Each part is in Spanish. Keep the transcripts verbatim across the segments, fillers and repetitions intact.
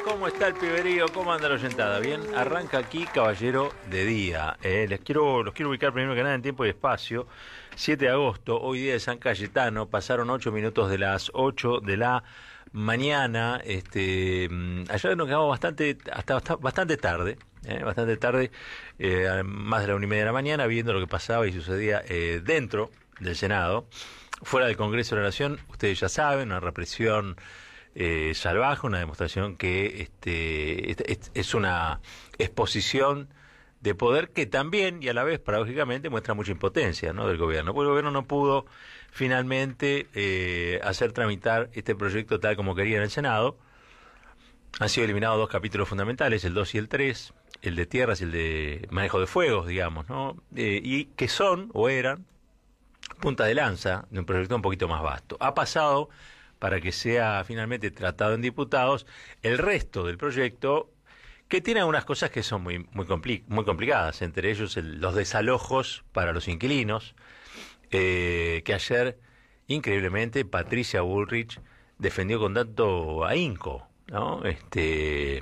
¿Cómo está el piberío? ¿Cómo anda la oyentada? Bien, arranca aquí Caballero de Día. Eh, les quiero, los quiero ubicar primero que nada en tiempo y espacio. siete de agosto, hoy día de San Cayetano, pasaron ocho minutos de las ocho de la mañana. Este, ayer nos quedamos bastante, hasta, hasta bastante tarde, eh, bastante tarde, eh, más de la una y media de la mañana, viendo lo que pasaba y sucedía eh, dentro del Senado, fuera del Congreso de la Nación. Ustedes ya saben, una represión Eh, salvaje, una demostración que este, es, es una exposición de poder que también y a la vez paradójicamente muestra mucha impotencia, ¿no?, del gobierno, porque el gobierno no pudo finalmente eh, hacer tramitar este proyecto tal como quería en el Senado. Han sido eliminados dos capítulos fundamentales, el dos y el tres, el de tierras y el de manejo de fuegos, digamos, ¿no? Eh, y que son o eran punta de lanza de un proyecto un poquito más vasto. Ha pasado para que sea finalmente tratado en diputados el resto del proyecto, que tiene algunas cosas que son muy muy, compli muy complicadas, entre ellos el, los desalojos para los inquilinos, eh, que ayer, increíblemente, Patricia Bullrich defendió con tanto ahínco, ¿no? Este,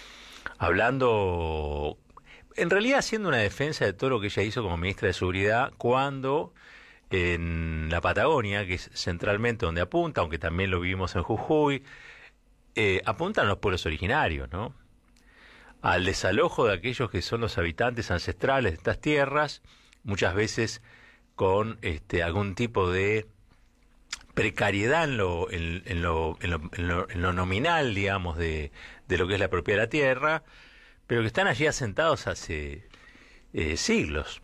hablando, en realidad haciendo una defensa de todo lo que ella hizo como ministra de Seguridad, cuando en la Patagonia, que es centralmente donde apunta, aunque también lo vivimos en Jujuy, eh, apuntan a los pueblos originarios, ¿no?, al desalojo de aquellos que son los habitantes ancestrales de estas tierras, muchas veces con este, algún tipo de precariedad en lo, en, en lo, en lo, en lo, en lo nominal, digamos, de, de lo que es la propiedad de la tierra, pero que están allí asentados hace eh, siglos.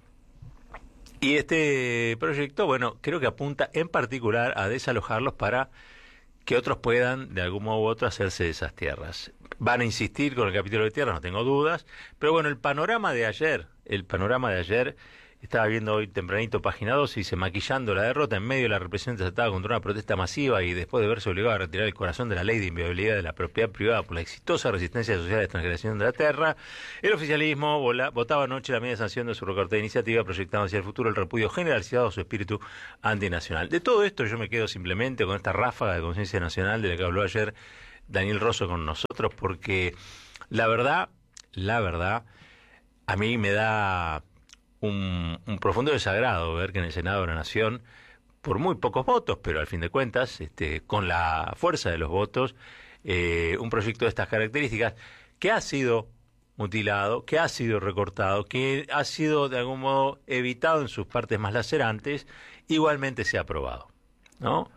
Y este proyecto, bueno, creo que apunta en particular a desalojarlos para que otros puedan, de algún modo u otro, hacerse de esas tierras. Van a insistir con el capítulo de tierras, no tengo dudas, pero bueno, el panorama de ayer, el panorama de ayer, estaba viendo hoy tempranito página dos y dice: maquillando la derrota en medio de la represión desatada contra una protesta masiva y después de verse obligado a retirar el corazón de la ley de inviolabilidad de la propiedad privada por la exitosa resistencia social a la transgresión de la tierra, el oficialismo vola, votaba anoche la media sanción de su recorte de iniciativa, proyectando hacia el futuro el repudio generalizado a su espíritu antinacional. De todo esto yo me quedo simplemente con esta ráfaga de conciencia nacional de la que habló ayer Daniel Rosso con nosotros, porque la verdad, la verdad, a mí me da Un, un profundo desagrado ver que en el Senado de la Nación, por muy pocos votos, pero al fin de cuentas, este, con la fuerza de los votos, eh, un proyecto de estas características, que ha sido mutilado, que ha sido recortado, que ha sido de algún modo evitado en sus partes más lacerantes, igualmente se ha aprobado, ¿no?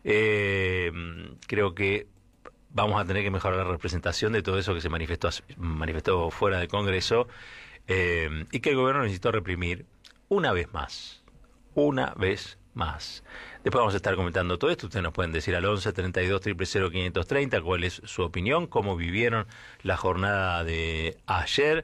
Eh, creo que vamos a tener que mejorar la representación de todo eso que se manifestó, manifestó fuera del Congreso, Eh, y que el gobierno necesitó reprimir una vez más, una vez más. Después vamos a estar comentando todo esto. Ustedes nos pueden decir al once, treinta y dos, cero cero, quinientos treinta cuál es su opinión, cómo vivieron la jornada de ayer,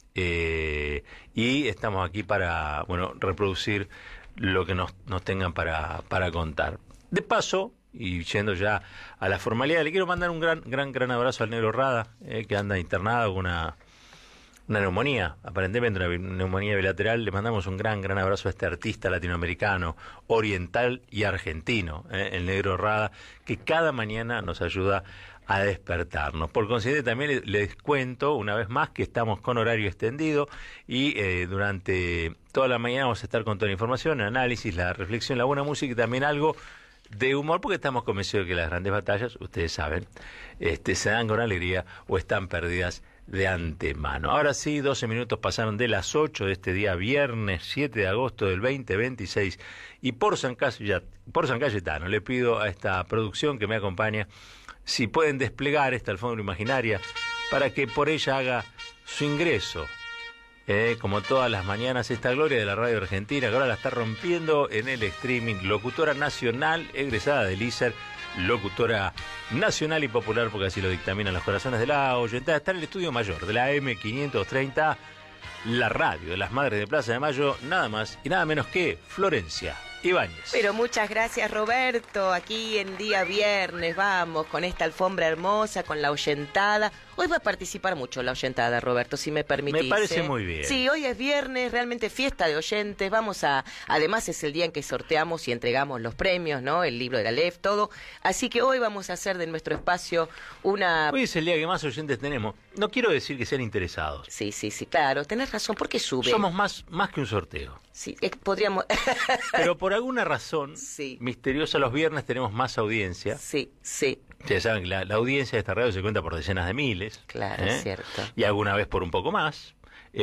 eh, y estamos aquí para, bueno, reproducir lo que nos, nos tengan para, para contar. De paso, y yendo ya a la formalidad, le quiero mandar un gran, gran, gran abrazo al Negro Rada, eh, que anda internado con una una neumonía, aparentemente una neumonía bilateral. Le mandamos un gran, gran abrazo a este artista latinoamericano, oriental y argentino, ¿eh? el Negro Rada, que cada mañana nos ayuda a despertarnos. Por consiguiente, también les, les cuento una vez más que estamos con horario extendido y eh, durante toda la mañana vamos a estar con toda la información, el análisis, la reflexión, la buena música y también algo de humor, porque estamos convencidos de que las grandes batallas, ustedes saben, este, se dan con alegría o están perdidas de antemano. Ahora sí, doce minutos pasaron de las ocho de este día, viernes siete de agosto del veinte veintiséis, y por San Cayetano, por San Cayetano le pido a esta producción que me acompaña si pueden desplegar esta alfombra imaginaria para que por ella haga su ingreso, eh, como todas las mañanas, esta gloria de la radio argentina, que ahora la está rompiendo en el streaming, locutora nacional, egresada del I S E R, locutora nacional y popular, porque así lo dictaminan los corazones de la oyentada. Está en el estudio mayor de la A M quinientos treinta, la radio de las Madres de Plaza de Mayo, nada más y nada menos que Florencia Ibáñez. Pero muchas gracias, Roberto. Aquí en día viernes vamos con esta alfombra hermosa, con la oyentada. Hoy va a participar mucho la oyentada, Roberto, si me permitís. Me parece ¿eh? muy bien. Sí, hoy es viernes, realmente fiesta de oyentes. Vamos a... Además es el día en que sorteamos y entregamos los premios, ¿no? El libro de la Aleph, todo. Así que hoy vamos a hacer de nuestro espacio una... Hoy es el día que más oyentes tenemos. No quiero decir que sean interesados. Sí, sí, sí, claro. Tenés razón. ¿Por qué sube? Somos más, más que un sorteo. Sí, eh, podríamos... Pero por alguna razón Sí. misteriosa, los viernes tenemos más audiencia. Sí, sí. Ustedes saben que la, la audiencia de esta radio se cuenta por decenas de miles. Claro, ¿eh? es cierto. Y alguna vez por un poco más.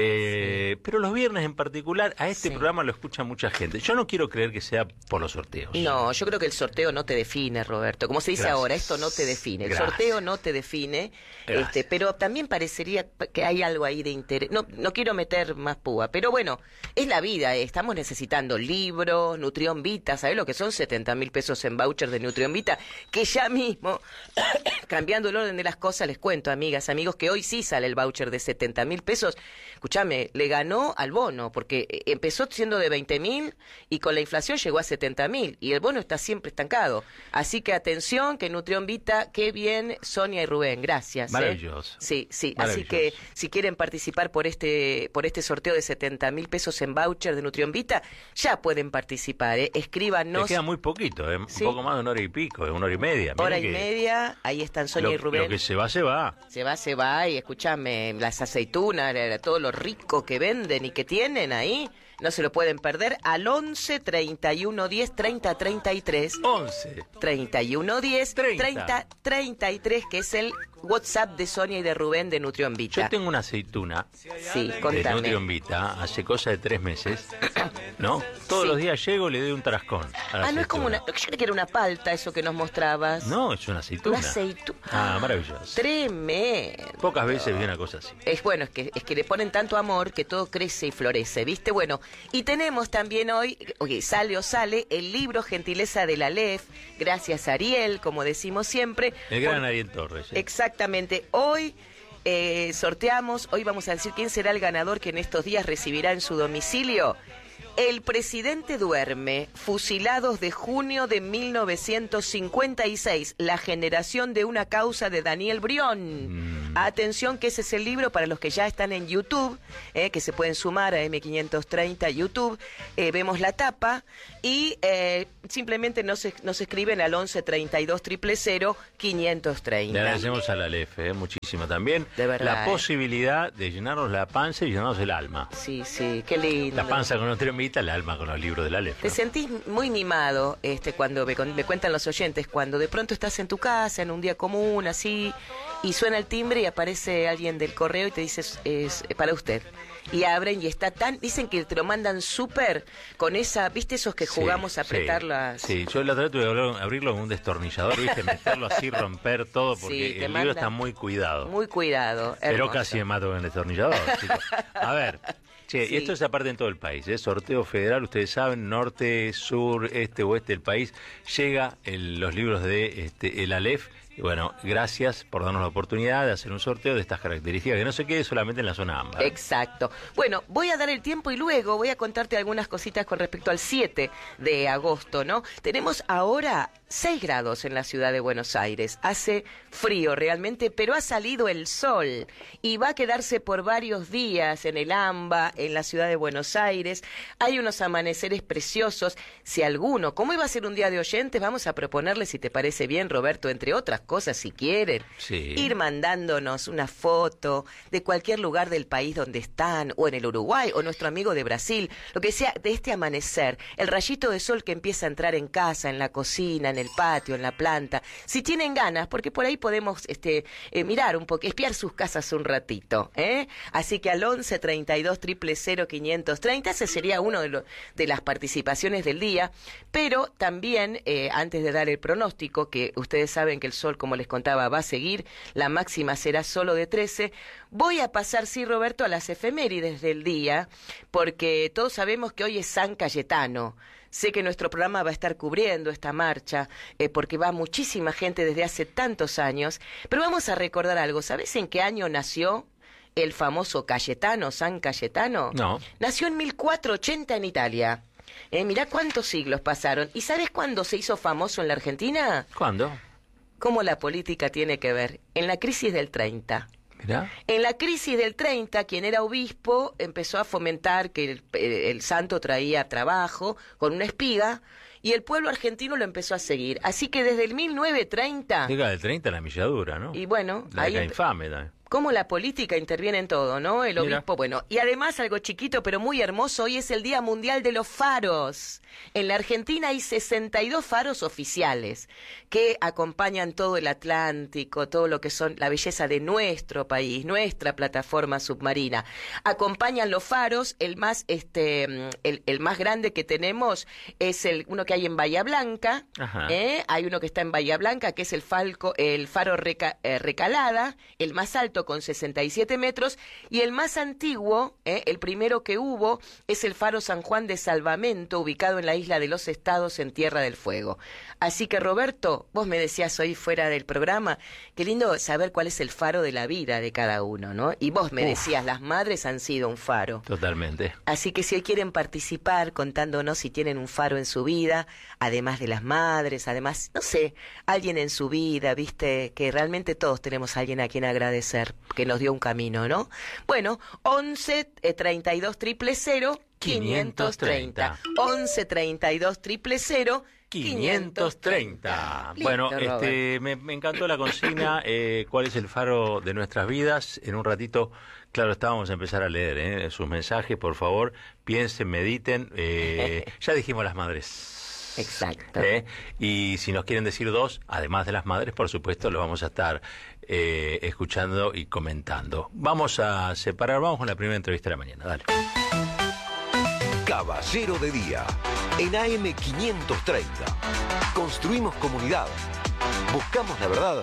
Eh, sí. Pero los viernes en particular, a este Sí. programa lo escucha mucha gente. Yo no quiero creer que sea por los sorteos. No, yo creo que el sorteo no te define, Roberto. Como se dice Gracias. ahora, esto no te define. El Gracias. sorteo no te define, este, pero también parecería que hay algo ahí de interés. No, no quiero meter más púa, pero bueno, es la vida. eh. Estamos necesitando libros, Nutrión Vita, ¿sabés lo que son? setenta mil pesos en voucher de Nutrión Vita, que ya mismo, cambiando el orden de las cosas, les cuento, amigas, amigos, que hoy sí sale el voucher de setenta mil pesos. Escúchame, le ganó al bono, porque empezó siendo de veinte mil y con la inflación llegó a setenta mil y el bono está siempre estancado. Así que atención, que Nutrión Vita, qué bien, Sonia y Rubén, gracias. Maravilloso. ¿eh? Sí, sí, así Maravilloso. que si quieren participar por este por este sorteo de setenta mil pesos en voucher de Nutrión Vita, ya pueden participar, ¿eh? Escríbanos. Te queda muy poquito, ¿eh? Sí. Un poco más de una hora y pico, ¿eh? Una hora y media. Miren Hora y que media, ahí están Sonia lo, y Rubén. Lo que se va, se va. Se va, se va, y escúchame, las aceitunas, todo lo rico que venden y que tienen ahí, no se lo pueden perder, al once, treinta y uno, diez, treinta, treinta y tres. once. treinta y uno, diez, treinta, treinta y tres, que es el WhatsApp de Sonia y de Rubén de Nutrión Vita. Yo tengo una aceituna Sí, de contame. Nutrión Vita hace cosa de tres meses, ¿no? Todos Sí. los días llego y le doy un trascón a la Ah, no es como una... aceituna. Yo creí que era una palta eso que nos mostrabas. No, es una aceituna. Una aceituna. Ah, maravilloso. Tremendo. Pocas veces vi una cosa así. Es bueno, es que, es que le ponen tanto amor que todo crece y florece, ¿viste? Bueno, y tenemos también hoy, oye, sale o sale, el libro Gentileza de la Aleph, gracias a Ariel, como decimos siempre. El gran Por- Ariel Torres. ¿eh? Exactamente, hoy eh, sorteamos, hoy vamos a decir quién será el ganador que en estos días recibirá en su domicilio. El presidente duerme, fusilados de junio de mil novecientos cincuenta y seis, la generación de una causa de Daniel Brión. Mm. Atención que ese es el libro para los que ya están en YouTube, eh, que se pueden sumar a eme quinientos treinta YouTube, eh, vemos la tapa y eh, simplemente nos, nos escriben al once, treinta y dos, cero cero cero, quinientos Le treinta. agradecemos a la Aleph, ¿eh? Muchísimo también. De verdad, La ¿eh? posibilidad de llenarnos la panza y llenarnos el alma. Sí, sí, qué lindo. La panza con Nutrión Vita, el alma con los libros de la Aleph. Te ¿no? sentís muy mimado este, cuando me, con- me cuentan los oyentes, cuando de pronto estás en tu casa, en un día común, así, y suena el timbre y aparece alguien del correo y te dice, es, es para usted. Y abren y está tan... Dicen que te lo mandan súper con esa... ¿Viste esos que Sí, jugamos a apretar sí, las...? Sí, yo la otra vez tuve que abrirlo- abrirlo con un destornillador, ¿viste? Meterlo así, romper todo, porque Sí, te el manda- libro está muy cuidado. Muy cuidado. Pero hermoso. casi me mato con el destornillador, chicos. A ver, che, Sí. y esto es aparte en todo el país, ¿eh? Sorteo federal, ustedes saben, norte, sur, este, oeste del país, llega el- los libros de este, el Aleph. Y bueno, gracias por darnos la oportunidad de hacer un sorteo de estas características, que no se quede solamente en la zona ámbar. Exacto. Bueno, voy a dar el tiempo y luego voy a contarte algunas cositas con respecto al siete de agosto, ¿no? Tenemos ahora seis grados en la ciudad de Buenos Aires. Hace frío realmente, pero ha salido el sol y va a quedarse por varios días en el AMBA, en la ciudad de Buenos Aires. Hay unos amaneceres preciosos. Si alguno, como iba a ser un día de oyentes, vamos a proponerle, si te parece bien, Roberto, entre otras cosas, si quieren, Sí. ir mandándonos una foto de cualquier lugar del país donde están, o en el Uruguay, o nuestro amigo de Brasil, lo que sea, de este amanecer, el rayito de sol que empieza a entrar en casa, en la cocina, en el patio, en la planta. Si tienen ganas, porque por ahí podemos este, eh, mirar un poco, espiar sus casas un ratito, ¿eh? Así que al once, treinta y dos, cero cero cero, quinientos treinta, ese sería uno de, lo, de las participaciones del día, pero también, eh, antes de dar el pronóstico, que ustedes saben que el sol, como les contaba, va a seguir, la máxima será solo de trece, voy a pasar, sí, Roberto, a las efemérides del día, porque todos sabemos que hoy es San Cayetano. Sé que nuestro programa va a estar cubriendo esta marcha, eh, porque va muchísima gente desde hace tantos años, pero vamos a recordar algo. ¿Sabes en qué año nació el famoso Cayetano, San Cayetano? No. Nació en mil cuatrocientos ochenta en Italia. Eh, mirá cuántos siglos pasaron. ¿Y sabes cuándo se hizo famoso en la Argentina? ¿Cuándo? ¿Cómo la política tiene que ver? En la crisis del treinta. Mirá. En la crisis del treinta, quien era obispo empezó a fomentar que el, el santo traía trabajo con una espiga y el pueblo argentino lo empezó a seguir. Así que desde el mil novecientos treinta... Década del treinta, la milladura, ¿no? Y bueno... La ahí década infame también. Cómo la política interviene en todo, ¿no? El Mira. obispo, bueno. Y además, algo chiquito pero muy hermoso, hoy es el Día Mundial de los Faros. En la Argentina hay sesenta y dos faros oficiales que acompañan todo el Atlántico, todo lo que son la belleza de nuestro país, nuestra plataforma submarina. Acompañan los faros, el más este el, el más grande que tenemos es el uno que hay en Bahía Blanca, ¿eh? Hay uno que está en Bahía Blanca que es el Falco, el faro Reca, eh, Recalada, el más alto con sesenta y siete metros, y el más antiguo, ¿eh? El primero que hubo, es el faro San Juan de Salvamento, ubicado en la isla de los Estados, en Tierra del Fuego. Así que, Roberto, vos me decías hoy fuera del programa, qué lindo saber cuál es el faro de la vida de cada uno, ¿no? Y vos me Uf. decías, las madres han sido un faro. Totalmente. Así que si hoy quieren participar contándonos si tienen un faro en su vida, además de las madres, además, no sé, alguien en su vida, viste, que realmente todos tenemos a alguien a quien agradecer, que nos dio un camino, ¿no? Bueno, once, treinta y dos, triple cero, quinientos treinta. once, treinta y dos, triple cero, quinientos treinta. Bueno, Listo, este, me, me encantó la consigna, eh, ¿cuál es el faro de nuestras vidas? En un ratito, claro, estábamos a empezar a leer eh, sus mensajes, por favor, piensen, mediten. Eh, ya dijimos las madres. Exacto. ¿Eh? Y si nos quieren decir dos, además de las madres, por supuesto, lo vamos a estar eh, escuchando y comentando. Vamos a separar, vamos con la primera entrevista de la mañana, dale. Caballero de Día, en A M quinientos treinta. Construimos comunidad. Buscamos la verdad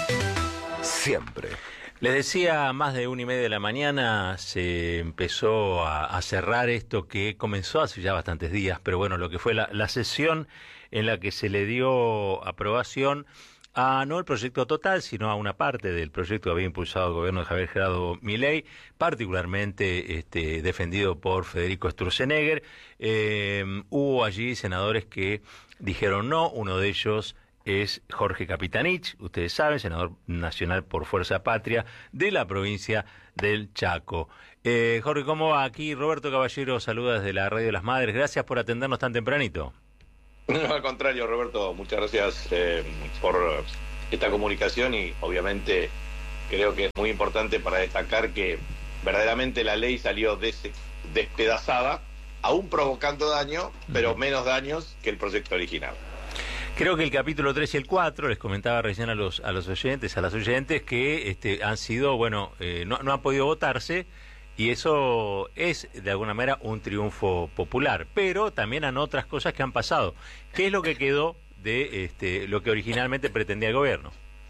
siempre. Les decía, más de una y media de la mañana se empezó a, a cerrar esto que comenzó hace ya bastantes días, pero bueno, lo que fue la, la sesión en la que se le dio aprobación a no el proyecto total, sino a una parte del proyecto que había impulsado el gobierno de Javier Gerardo Milei, particularmente este, defendido por Federico Sturzenegger. Eh, hubo allí senadores que dijeron no, uno de ellos es Jorge Capitanich, ustedes saben, senador nacional por Fuerza Patria de la provincia del Chaco. Eh, Jorge, ¿cómo va? Aquí Roberto Caballero saluda desde la Radio de las Madres. Gracias por atendernos tan tempranito. No, al contrario, Roberto, muchas gracias eh, por esta comunicación y obviamente creo que es muy importante para destacar que verdaderamente la ley salió des despedazada, aún provocando daño, pero menos daños que el proyecto original. Creo que el capítulo tres y el cuatro, les comentaba recién a los a los oyentes, a las oyentes, que este, han sido, bueno, eh, no, no han podido votarse, y eso es, de alguna manera, un triunfo popular. Pero también han otras cosas que han pasado. ¿Qué es lo que quedó de este, lo que originalmente pretendía el gobierno?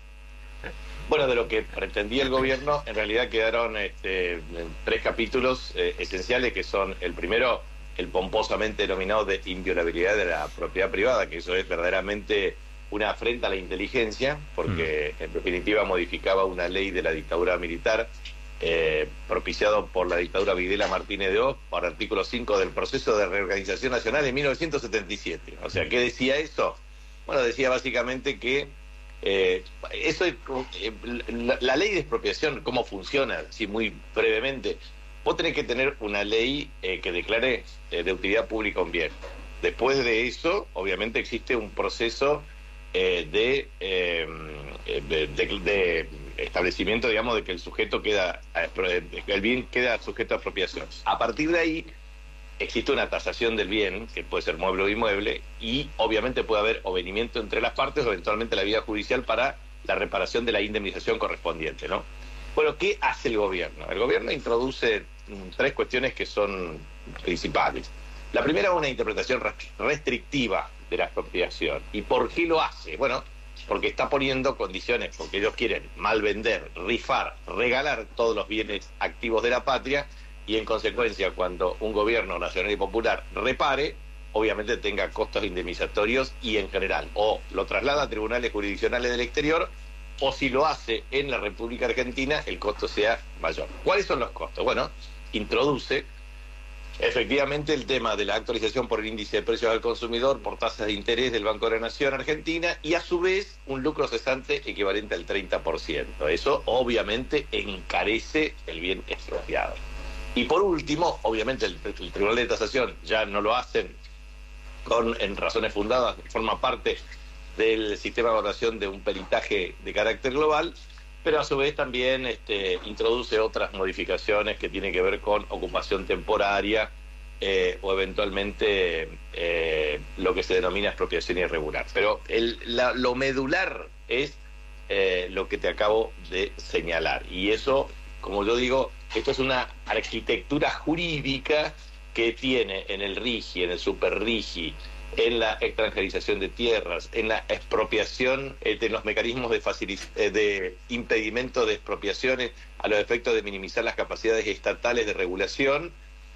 Bueno, de lo que pretendía el gobierno, en realidad quedaron este, tres capítulos eh, esenciales, que son, el primero, el pomposamente denominado de inviolabilidad de la propiedad privada, que eso es verdaderamente una afrenta a la inteligencia, porque mm. en definitiva modificaba una ley de la dictadura militar, eh, propiciado por la dictadura Videla Martínez de Oz, por artículo cinco del proceso de reorganización nacional de mil novecientos setenta y siete. O sea, ¿qué decía eso? Bueno, decía básicamente que eh, eso es, eh, la, la ley de expropiación, ¿cómo funciona? Así muy brevemente. Vos tenés que tener una ley eh, que declare eh, de utilidad pública un bien. Después de eso, obviamente existe un proceso eh, de, eh, de, de, de establecimiento, digamos, de que el sujeto queda, el bien queda sujeto a apropiación. A partir de ahí, existe una tasación del bien, que puede ser mueble o inmueble, y obviamente puede haber o venimiento entre las partes o eventualmente la vía judicial para la reparación de la indemnización correspondiente, ¿no? Bueno, ¿qué hace el gobierno? El gobierno introduce tres cuestiones que son principales. La primera es una interpretación restrictiva de la expropiación. ¿Y por qué lo hace? Bueno, porque está poniendo condiciones, porque ellos quieren mal vender, rifar, regalar todos los bienes activos de la patria, y en consecuencia, cuando un gobierno nacional y popular repare, obviamente tenga costos indemnizatorios y en general, o lo traslada a tribunales jurisdiccionales del exterior, o si lo hace en la República Argentina, el costo sea mayor. ¿Cuáles son los costos? Bueno, introduce Efectivamente, el tema de la actualización por el índice de precios al consumidor, por tasas de interés del Banco de la Nación Argentina y a su vez un lucro cesante equivalente al treinta por ciento. Eso obviamente encarece el bien expropiado. Y por último, obviamente el, el Tribunal de Tasación ya no lo hacen con en razones fundadas, forma parte del sistema de evaluación de un peritaje de carácter global, pero a su vez también este, introduce otras modificaciones que tienen que ver con ocupación temporaria eh, o eventualmente eh, lo que se denomina expropiación irregular. Pero el, la, lo medular es eh, lo que te acabo de señalar. Y eso, como yo digo, esto es una arquitectura jurídica que tiene en el RIGI, en el SuperRIGI, en la extranjerización de tierras, en la expropiación, eh, de los mecanismos de, eh, de impedimento de expropiaciones a los efectos de minimizar las capacidades estatales de regulación,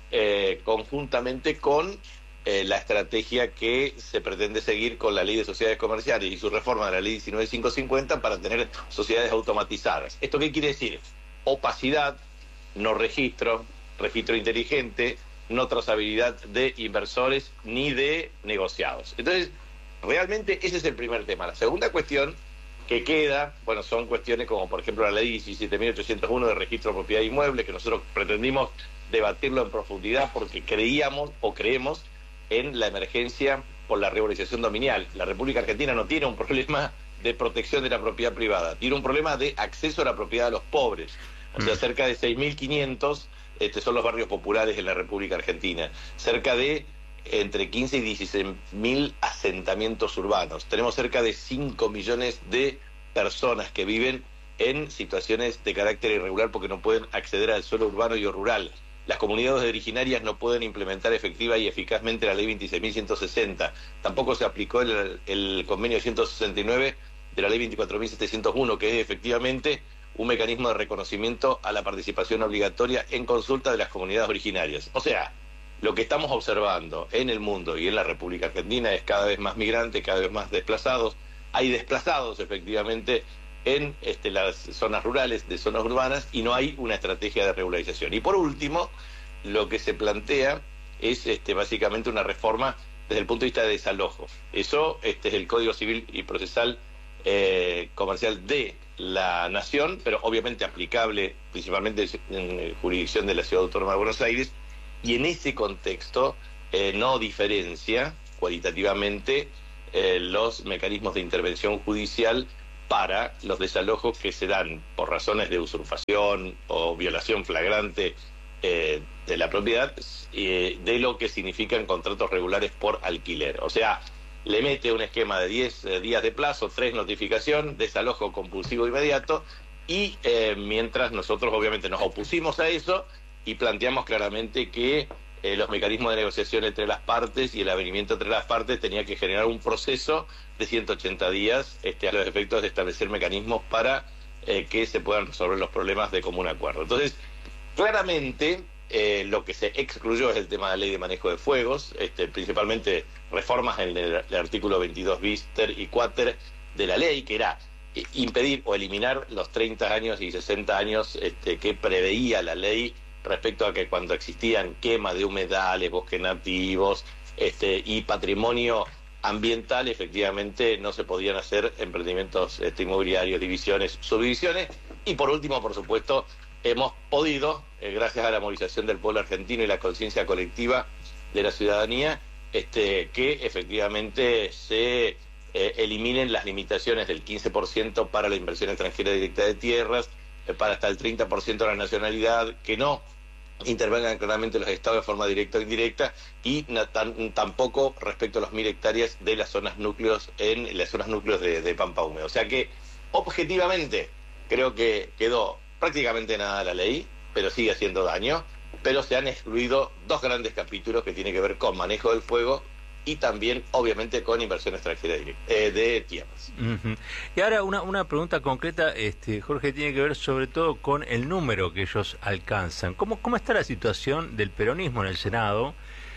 eh, conjuntamente con eh, la estrategia que se pretende seguir con la Ley de Sociedades Comerciales y su reforma de la Ley diecinueve mil quinientos cincuenta para tener sociedades automatizadas. ¿Esto qué quiere decir? Opacidad, no registro, registro inteligente, no trazabilidad de inversores ni de negociados. Entonces, realmente ese es el primer tema. La segunda cuestión que queda, bueno, son cuestiones como, por ejemplo, la ley diecisiete mil ochocientos uno de registro de propiedad inmueble, que nosotros pretendimos debatirlo en profundidad porque creíamos o creemos en la emergencia por la regularización dominial. La República Argentina no tiene un problema de protección de la propiedad privada, tiene un problema de acceso a la propiedad de los pobres. O sea, cerca de seis mil quinientos Este, son los barrios populares en la República Argentina, cerca de entre quince y dieciséis mil asentamientos urbanos. Tenemos cerca de cinco millones de personas que viven en situaciones de carácter irregular porque no pueden acceder al suelo urbano y o rural. Las comunidades originarias no pueden implementar efectiva y eficazmente la ley veintiséis mil ciento sesenta. Tampoco se aplicó el, el convenio ciento sesenta y nueve de la ley veinticuatro mil setecientos uno, que es efectivamente un mecanismo de reconocimiento a la participación obligatoria en consulta de las comunidades originarias. O sea, lo que estamos observando en el mundo y en la República Argentina es cada vez más migrantes, cada vez más desplazados. Hay desplazados, efectivamente, en este, las zonas rurales, de zonas urbanas, y no hay una estrategia de regularización. Y por último, lo que se plantea es este, básicamente una reforma desde el punto de vista de desalojo. Eso este, es el Código Civil y Procesal eh, Comercial de la Nación, pero obviamente aplicable principalmente en jurisdicción de la Ciudad Autónoma de Buenos Aires, y en ese contexto eh, no diferencia cualitativamente eh, los mecanismos de intervención judicial para los desalojos que se dan por razones de usurpación o violación flagrante eh, de la propiedad, eh, de lo que significan contratos regulares por alquiler. O sea, le mete un esquema de diez eh, días de plazo, tres notificación, desalojo compulsivo inmediato, y eh, mientras nosotros obviamente nos opusimos a eso y planteamos claramente que eh, los mecanismos de negociación entre las partes y el avenimiento entre las partes tenía que generar un proceso de ciento ochenta días este, a los efectos de establecer mecanismos para eh, que se puedan resolver los problemas de común acuerdo. Entonces, claramente eh, lo que se excluyó es el tema de la ley de manejo de fuegos, este, principalmente reformas en el, el artículo veintidós bis ter y cuater de la ley, que era eh, impedir o eliminar los treinta años y sesenta años este, que preveía la ley respecto a que cuando existían quema de humedales, bosques nativos este, y patrimonio ambiental, efectivamente no se podían hacer emprendimientos este, inmobiliarios, divisiones, subdivisiones. Y por último, por supuesto, hemos podido, eh, gracias a la movilización del pueblo argentino y la conciencia colectiva de la ciudadanía, este, que efectivamente se eh, eliminen las limitaciones del quince por ciento para la inversión extranjera directa de tierras, eh, para hasta el treinta por ciento de la nacionalidad, que no intervengan claramente los estados de forma directa o indirecta, y tan, tampoco respecto a los mil hectáreas de las zonas núcleos en las zonas núcleos de, de Pampa Húmedo. O sea que objetivamente creo que quedó prácticamente nada la ley, pero sigue haciendo daño, pero se han excluido dos grandes capítulos que tienen que ver con manejo del fuego y también, obviamente, con inversión extranjera directa, eh, de tierras. Uh-huh. Y ahora una, una pregunta concreta, este, Jorge, tiene que ver sobre todo con el número que ellos alcanzan. ¿Cómo, cómo está la situación del peronismo en el Senado,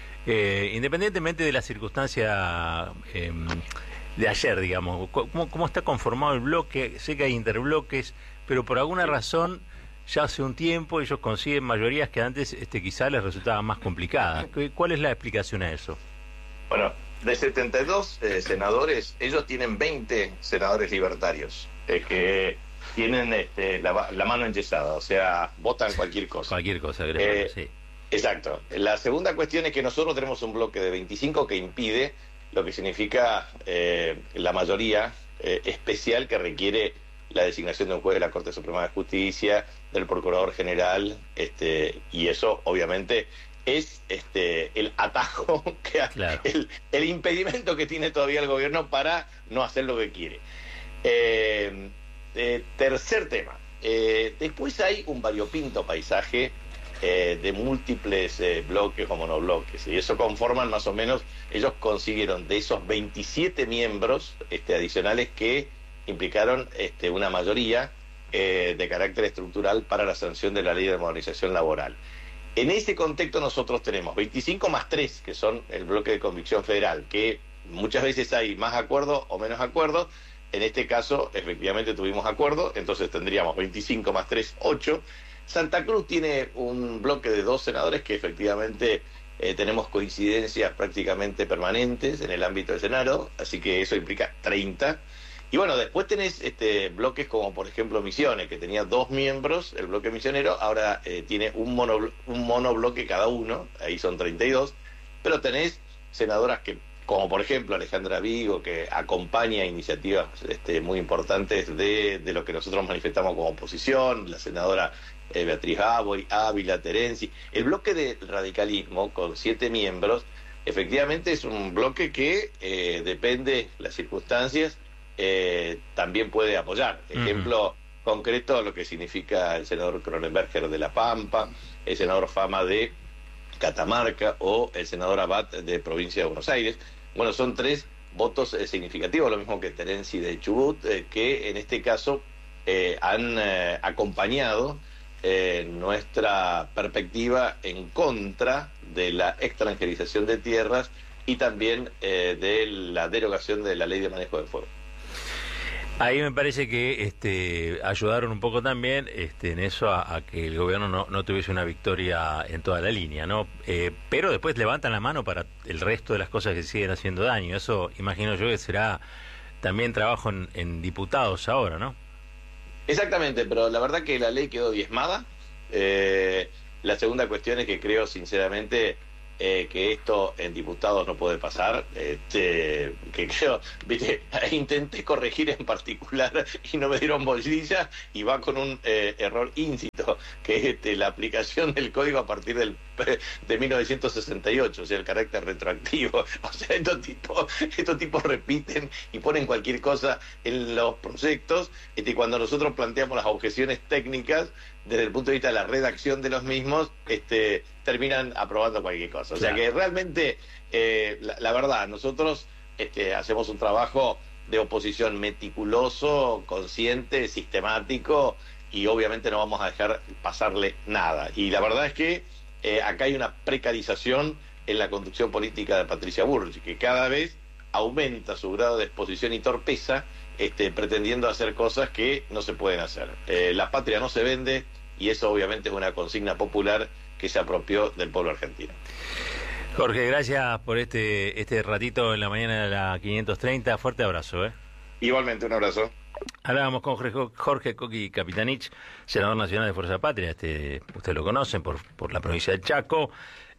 eh, independientemente de la circunstancia eh, de ayer, digamos? ¿Cómo, ¿Cómo está conformado el bloque? Sé que hay interbloques, pero por alguna razón ya hace un tiempo ellos consiguen mayorías que antes este, quizá les resultaban más complicadas. ¿Cuál es la explicación a eso? Bueno, de setenta y dos eh, senadores, ellos tienen veinte senadores libertarios, eh, que tienen este, la, la mano enyesada, o sea, votan cualquier cosa. Cualquier cosa, creo, eh, sí. Exacto. La segunda cuestión es que nosotros tenemos un bloque de veinticinco que impide lo que significa eh, la mayoría eh, especial que requiere la designación de un juez de la Corte Suprema de Justicia, del Procurador General, este, y eso obviamente es este el atajo, que claro. el, el impedimento que tiene todavía el gobierno para no hacer lo que quiere. Eh, eh, tercer tema. Eh, después hay un variopinto paisaje eh, de múltiples eh, bloques o monobloques, y eso conforman más o menos, ellos consiguieron de esos veintisiete miembros este, adicionales que implicaron este, una mayoría eh, de carácter estructural para la sanción de la Ley de Modernización Laboral. En ese contexto nosotros tenemos veinticinco más tres, que son el bloque de convicción federal, que muchas veces hay más acuerdos o menos acuerdos. En este caso, efectivamente tuvimos acuerdo, entonces tendríamos veinticinco más tres, ocho. Santa Cruz tiene un bloque de dos senadores que efectivamente eh, tenemos coincidencias prácticamente permanentes en el ámbito del Senado, así que eso implica treinta. Y bueno, después tenés este, bloques como por ejemplo Misiones, que tenía dos miembros, el bloque misionero, ahora eh, tiene un, mono, un monobloque cada uno, ahí son treinta y dos, pero tenés senadoras que, como por ejemplo Alejandra Vigo, que acompaña iniciativas este, muy importantes de, de lo que nosotros manifestamos como oposición, la senadora eh, Beatriz Ávila, Ávila, Terenzi. El bloque de radicalismo, con siete miembros, efectivamente es un bloque que eh, depende de las circunstancias, Eh, también puede apoyar. Ejemplo uh-huh. concreto, lo que significa el senador Cronenberger de La Pampa, el senador Fama de Catamarca o el senador Abad de Provincia de Buenos Aires. Bueno, son tres votos eh, significativos, lo mismo que Terenzi de Chubut, eh, que en este caso eh, han eh, acompañado eh, nuestra perspectiva en contra de la extranjerización de tierras y también eh, de la derogación de la Ley de Manejo de Fuego. Ahí me parece que este, ayudaron un poco también este, en eso a, a que el gobierno no, no tuviese una victoria en toda la línea, ¿no? Eh, pero después levantan la mano para el resto de las cosas que siguen haciendo daño. Eso imagino yo que será también trabajo en, en diputados ahora, ¿no? Exactamente, pero la verdad que la ley quedó diezmada. Eh, la segunda cuestión es que creo sinceramente Eh, que esto en diputados no puede pasar, este, que creo, viste, intenté corregir en particular y no me dieron bolilla, y va con un eh, error íncito, que es este, la aplicación del código a partir del, de mil novecientos sesenta y ocho, o sea, el carácter retroactivo. O sea, estos tipos, estos tipos repiten y ponen cualquier cosa en los proyectos, este, y cuando nosotros planteamos las objeciones técnicas, desde el punto de vista de la redacción de los mismos, este, terminan aprobando cualquier cosa. O sea, claro, que realmente, eh, la, la verdad, nosotros este, hacemos un trabajo de oposición meticuloso, consciente, sistemático, y obviamente no vamos a dejar pasarle nada. Y la verdad es que eh, acá hay una precarización en la conducción política de Patricia Bullrich, que cada vez aumenta su grado de exposición y torpeza, este, pretendiendo hacer cosas que no se pueden hacer. Eh, la patria no se vende, y eso obviamente es una consigna popular que se apropió del pueblo argentino. Jorge, gracias por este este ratito en la mañana de la quinientos treinta. Fuerte abrazo, ¿eh? Igualmente, un abrazo. Hablábamos con Jorge Coqui Capitanich, senador nacional de Fuerza Patria. Este, ustedes lo conocen por, por la provincia del Chaco.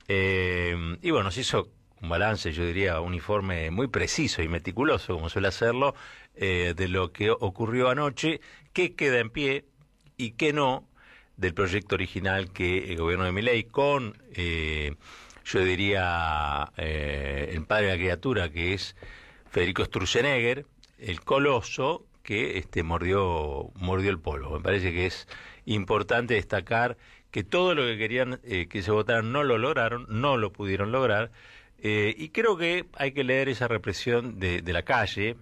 Eh, y bueno, nos hizo un balance, yo diría, un informe muy preciso y meticuloso, como suele hacerlo, eh, de lo que ocurrió anoche, qué queda en pie y qué no del proyecto original que el gobierno de Milei, con, eh, yo diría, eh, el padre de la criatura, que es Federico Sturzenegger, el coloso que este, mordió, mordió el polvo. Me parece que es importante destacar que todo lo que querían eh, que se votaran no lo lograron, no lo pudieron lograr, eh, y creo que hay que leer esa represión de, de la calle,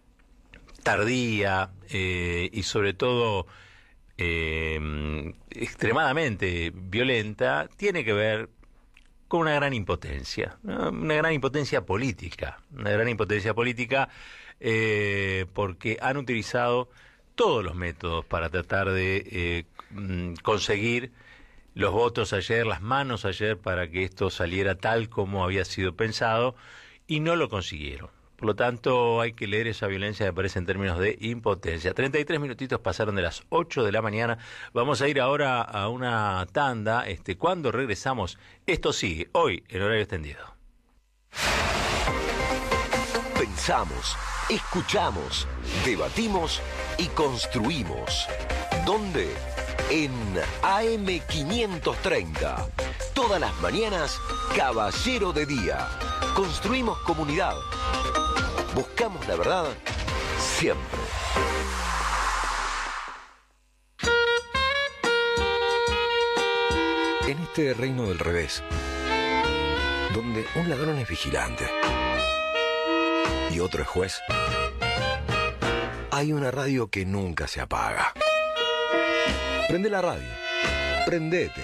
tardía, eh, y sobre todo eh, extremadamente violenta, tiene que ver con una gran impotencia, ¿no? Una gran impotencia política, una gran impotencia política, eh, porque han utilizado todos los métodos para tratar de eh, mm, conseguir los votos ayer, las manos ayer, para que esto saliera tal como había sido pensado, y no lo consiguieron. Por lo tanto, hay que leer esa violencia, me parece, en términos de impotencia. treinta y tres minutitos pasaron de las ocho de la mañana. Vamos a ir ahora a una tanda. Este, cuando regresamos, esto sigue hoy en horario extendido. Pensamos, escuchamos, debatimos y construimos. ¿Dónde? En A M quinientos treinta. Todas las mañanas, Caballero de Día. Construimos comunidad. Buscamos la verdad siempre. En este reino del revés, donde un ladrón es vigilante y otro es juez, hay una radio que nunca se apaga. Prende la radio. Prendete.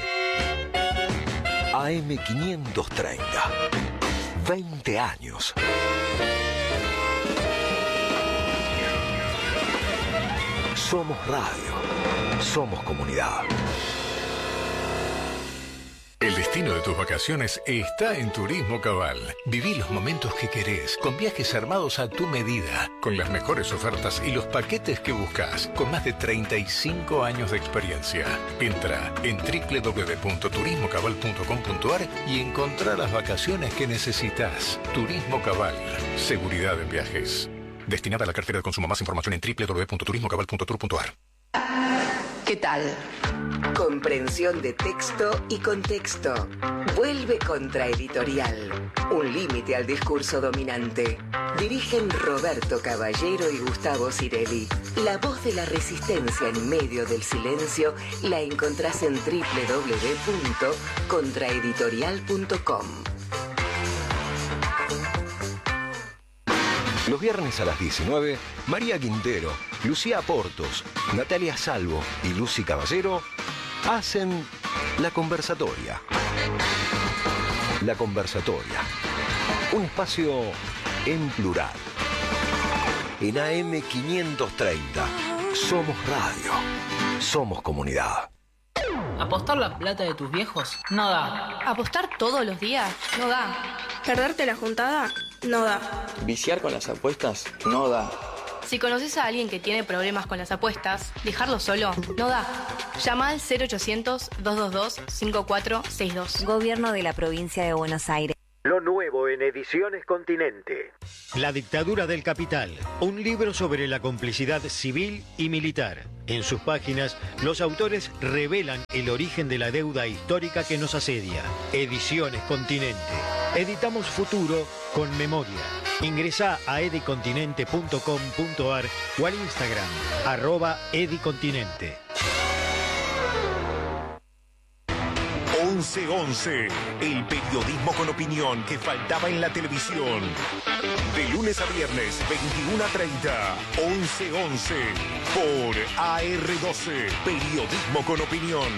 A M quinientos treinta. veinte años. Somos radio. Somos comunidad. El destino de tus vacaciones está en Turismo Cabal. Viví los momentos que querés, con viajes armados a tu medida, con las mejores ofertas y los paquetes que buscas, con más de treinta y cinco años de experiencia. Entra en doble u doble u doble u punto turismo cabal punto com punto a r y encontrá las vacaciones que necesitas. Turismo Cabal. Seguridad en viajes. Destinada a la cartera de consumo. Más información en doble u doble u doble u punto turismo cabal punto tour punto a r. ¿Qué tal? Comprensión de texto y contexto. Vuelve Contraeditorial. Un límite al discurso dominante. Dirigen Roberto Caballero y Gustavo Cirelli. La voz de la resistencia en medio del silencio la encontrás en doble u doble u doble u punto contraeditorial punto com. Los viernes a las diecinueve, María Quintero, Lucía Portos, Natalia Salvo y Lucy Caballero hacen La Conversatoria. La Conversatoria. Un espacio en plural. En A M quinientos treinta. Somos radio. Somos comunidad. ¿Apostar la plata de tus viejos? No da. ¿Apostar todos los días? No da. ¿Perderte la juntada? No da. ¿Viciar con las apuestas? No da. Si conoces a alguien que tiene problemas con las apuestas, dejarlo solo no da. Llama al cero ochocientos, dos dos dos, cinco cuatro seis dos. Gobierno de la Provincia de Buenos Aires. Lo nuevo en Ediciones Continente. La dictadura del capital. Un libro sobre la complicidad civil y militar. En sus páginas, los autores revelan el origen de la deuda histórica que nos asedia. Ediciones Continente. Editamos futuro con memoria. Ingresá a edicontinente punto com punto a r o al Instagram, arroba edicontinente. once once, el periodismo con opinión que faltaba en la televisión. De lunes a viernes, veintiuno a treinta, once once, por A R doce, periodismo con opinión.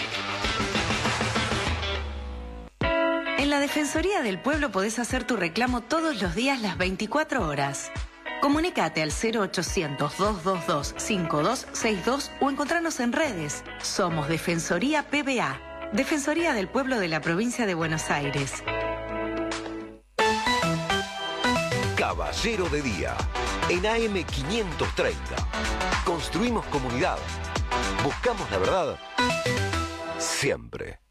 En la Defensoría del Pueblo podés hacer tu reclamo todos los días las veinticuatro horas. Comunicate al cero ochocientos, dos dos dos, cinco dos seis dos o encontranos en redes. Somos Defensoría P B A, Defensoría del Pueblo de la Provincia de Buenos Aires. Caballero de Día, en A M quinientos treinta. Construimos comunidad. Buscamos la verdad siempre.